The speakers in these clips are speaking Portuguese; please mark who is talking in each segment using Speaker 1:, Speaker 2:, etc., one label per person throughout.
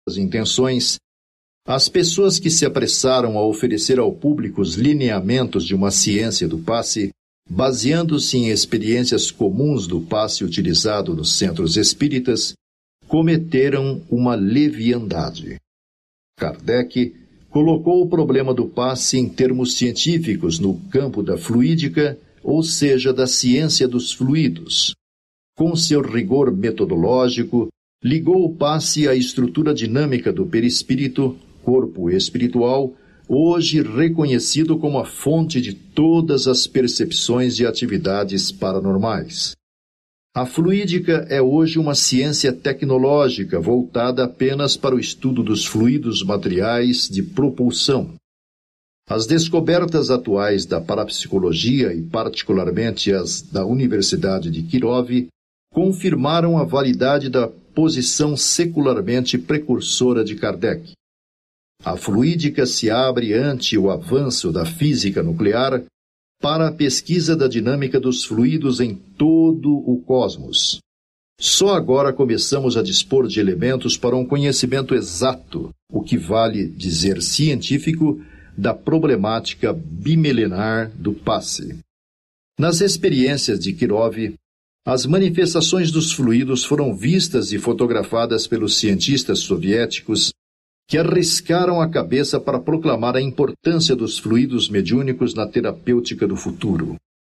Speaker 1: intenções, as pessoas que se apressaram a oferecer ao público os lineamentos de uma ciência do passe, baseando-se em experiências comuns do passe utilizado nos centros espíritas, cometeram uma leviandade. Kardec colocou o problema do passe em termos científicos no campo da fluídica, ou seja, da ciência dos fluidos. Com seu rigor metodológico, ligou o passe à estrutura dinâmica do perispírito, corpo espiritual, hoje reconhecido como a fonte de todas as percepções e atividades paranormais. A fluídica é hoje uma ciência tecnológica voltada apenas para o estudo dos fluidos materiais de propulsão. As descobertas atuais da parapsicologia e particularmente as da Universidade de Kirov confirmaram a validade da posição secularmente precursora de Kardec. A fluídica se abre ante o avanço da física nuclear para a pesquisa da dinâmica dos fluidos em todo o cosmos. Só agora começamos a dispor de elementos para um conhecimento exato, o que vale dizer científico, da problemática bimilenar do passe. Nas experiências de Kirov, as manifestações dos fluidos foram vistas e fotografadas pelos cientistas soviéticos que arriscaram a cabeça para proclamar a importância dos fluidos mediúnicos na terapêutica do futuro.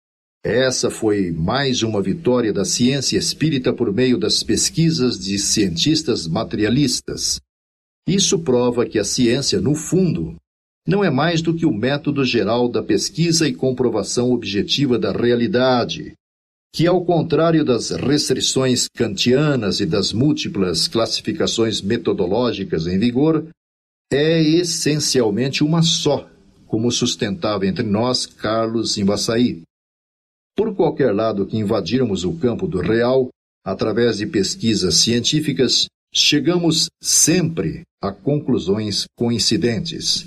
Speaker 1: Essa foi mais uma vitória da ciência espírita por meio das pesquisas de cientistas materialistas. Isso prova que a ciência, no fundo, não é mais do que o método geral da pesquisa e comprovação objetiva da realidade, que, ao contrário das restrições kantianas e das múltiplas classificações metodológicas em vigor, é essencialmente uma só, como sustentava entre nós Carlos Imbaçaí. Por qualquer lado que invadirmos o campo do real, através de pesquisas científicas, chegamos sempre a conclusões coincidentes.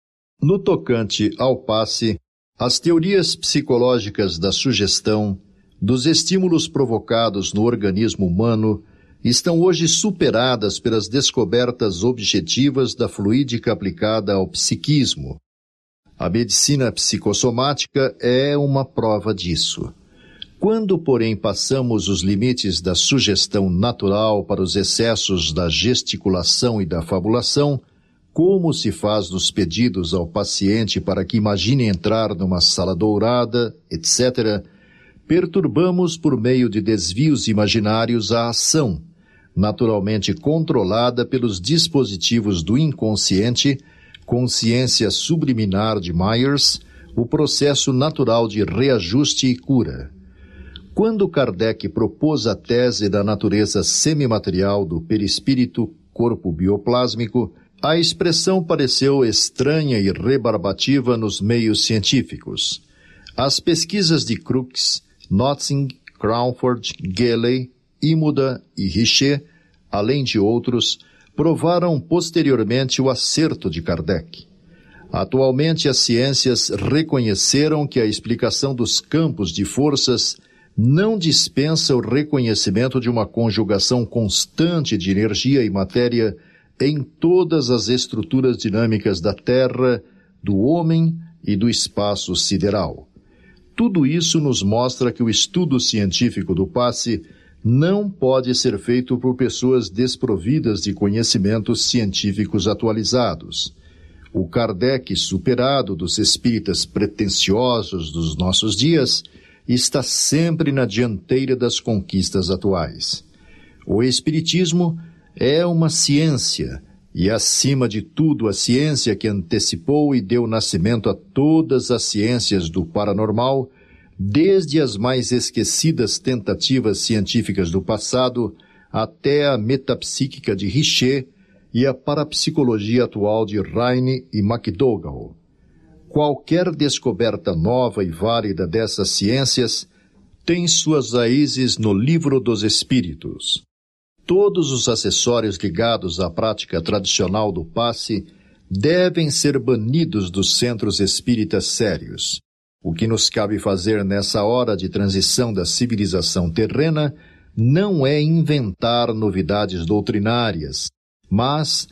Speaker 1: No tocante ao passe, as teorias psicológicas da sugestão, dos estímulos provocados no organismo humano, estão hoje superadas pelas descobertas objetivas da fluídica aplicada ao psiquismo. A medicina psicossomática é uma prova disso. Quando, porém, passamos os limites da sugestão natural para os excessos da gesticulação e da fabulação, como se faz nos pedidos ao paciente para que imagine entrar numa sala dourada, etc., perturbamos por meio de desvios imaginários a ação, naturalmente controlada pelos dispositivos do inconsciente, consciência subliminar de Myers, o processo natural de reajuste e cura. Quando Kardec propôs a tese da natureza semimaterial do perispírito, corpo bioplásmico, a expressão pareceu estranha e rebarbativa nos meios científicos. As pesquisas de Crookes, Notzing, Crawford, Gelley, Imoda e Richer, além de outros, provaram posteriormente o acerto de Kardec. Atualmente, as ciências reconheceram que a explicação dos campos de forças não dispensa o reconhecimento de uma conjugação constante de energia e matéria em todas as estruturas dinâmicas da Terra, do homem e do espaço sideral. Tudo isso nos mostra que o estudo científico do passe não pode ser feito por pessoas desprovidas de conhecimentos científicos atualizados. O Kardec superado dos espíritas pretensiosos dos nossos dias está sempre na dianteira das conquistas atuais. O espiritismo é uma ciência, e acima de tudo a ciência que antecipou e deu nascimento a todas as ciências do paranormal, desde as mais esquecidas tentativas científicas do passado até a metapsíquica de Richer e a parapsicologia atual de Heine e McDougall. Qualquer descoberta nova e válida dessas ciências tem suas raízes no Livro dos Espíritos. Todos os acessórios ligados à prática tradicional do passe devem ser banidos dos centros espíritas sérios. O que nos cabe fazer nessa hora de transição da civilização terrena não é inventar novidades doutrinárias, mas